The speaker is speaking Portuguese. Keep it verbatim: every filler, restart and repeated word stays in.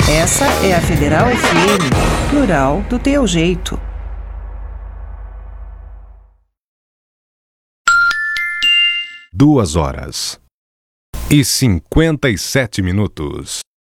Essa é a Federal F M, plural do teu jeito. Duas horas e cinquenta e sete minutos.